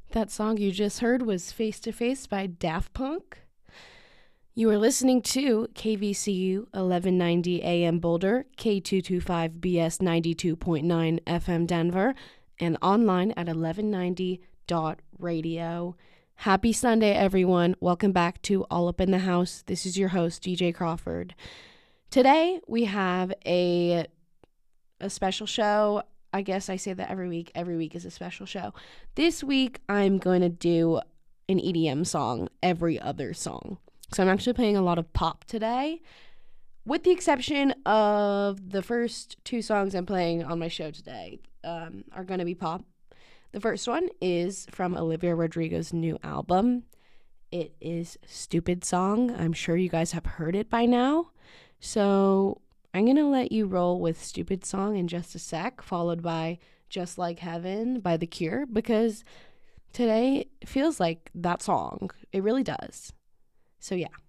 That song you just heard was Face to Face by Daft Punk. You are listening to KVCU 1190 AM Boulder, K225BS 92.9 FM Denver, and online at 1190.radio. Happy Sunday, everyone. Welcome back to All Up in the House. This is your host, DJ Crawford. Today, we have a special show. I guess I say that every week. Every week is a special show. This week, I'm going to do an EDM song every other song. So I'm actually playing a lot of pop today, with the exception of the first two songs I'm playing on my show today are going to be pop. The first one is from Olivia Rodrigo's new album. It is Stupid Song. I'm sure you guys have heard it by now. So I'm going to let you roll with Stupid Song in just a sec, followed by Just Like Heaven by The Cure, because today feels like that song. It really does. So yeah.